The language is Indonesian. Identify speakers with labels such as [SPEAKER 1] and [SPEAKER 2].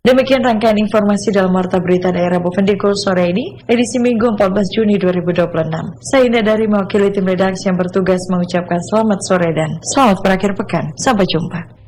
[SPEAKER 1] Demikian rangkaian informasi dalam Warta Berita Daerah Bovendigul sore ini, edisi Minggu 14 Juni 2026. Saya Indah dari mewakili tim redaksi yang bertugas mengucapkan selamat sore dan selamat berakhir pekan. Sampai jumpa.